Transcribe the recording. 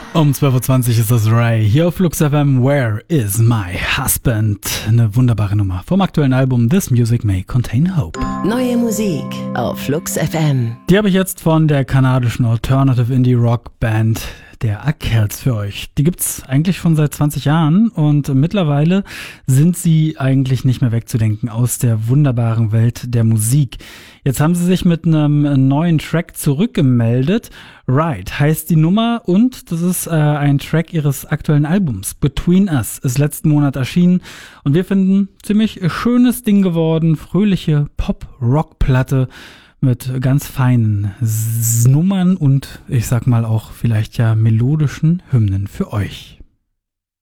Um 12.20 Uhr ist das Ray hier auf Flux FM. Where is my husband? Eine wunderbare Nummer vom aktuellen Album This Music May Contain Hope. Neue Musik auf Flux FM. Die habe ich jetzt von der kanadischen Alternative Indie Rock Band der Ackels für euch. Die gibt's eigentlich schon seit 20 Jahren und mittlerweile sind sie eigentlich nicht mehr wegzudenken aus der wunderbaren Welt der Musik. Jetzt haben sie sich mit einem neuen Track zurückgemeldet. Right heißt die Nummer und das ist ein Track ihres aktuellen Albums. Between Us ist letzten Monat erschienen und wir finden ziemlich schönes Ding geworden. Fröhliche Pop-Rock-Platte mit ganz feinen Nummern und ich sag mal auch vielleicht ja melodischen Hymnen für euch.